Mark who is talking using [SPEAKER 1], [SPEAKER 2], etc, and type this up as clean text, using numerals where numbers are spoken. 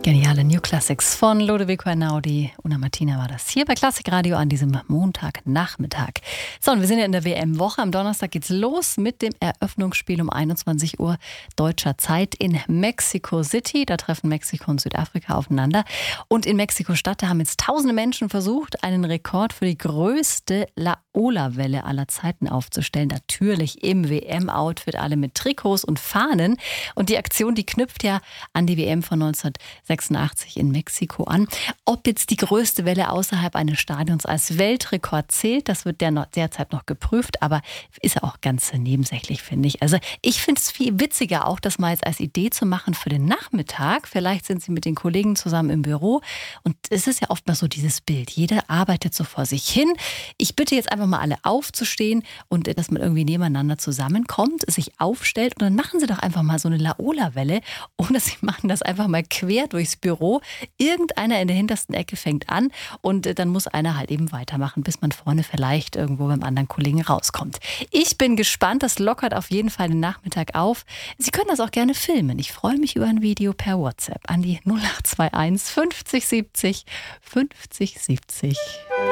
[SPEAKER 1] Geniale New Classics von Lodovico Einaudi. Una Martina war das hier bei Klassikradio an diesem Montagnachmittag. So, und wir sind ja in der WM-Woche. Am Donnerstag geht's los mit dem Eröffnungsspiel um 21 Uhr deutscher Zeit in Mexico City. Da treffen Mexiko und Südafrika aufeinander. Und in Mexiko-Stadt, da haben jetzt tausende Menschen versucht, einen Rekord für die größte Laola-Welle aller Zeiten aufzustellen. Natürlich im WM-Outfit, alle mit Trikots und Fahnen. Und die Aktion, die knüpft ja an die WM von 1986 in Mexiko an. Ob jetzt die größte Welle außerhalb eines Stadions als Weltrekord zählt, das wird derzeit noch geprüft, aber ist ja auch ganz nebensächlich, finde ich. Also ich finde es viel witziger auch, das mal jetzt als Idee zu machen für den Nachmittag. Vielleicht sind Sie mit den Kollegen zusammen im Büro und es ist ja oftmals so dieses Bild. Jeder arbeitet so vor sich hin. Ich bitte jetzt einfach mal alle aufzustehen und dass man irgendwie nebeneinander zusammenkommt, sich aufstellt und dann machen Sie doch einfach mal so eine Laola-Welle oder Sie machen das einfach mal quer durchs Büro. Irgendeiner in der hintersten Ecke fängt an und dann muss einer halt eben weitermachen, bis man vorne vielleicht irgendwo beim anderen Kollegen rauskommt. Ich bin gespannt, das lockert auf jeden Fall den Nachmittag auf. Sie können das auch gerne filmen. Ich freue mich über ein Video per WhatsApp an die 0821 50 70 50 70.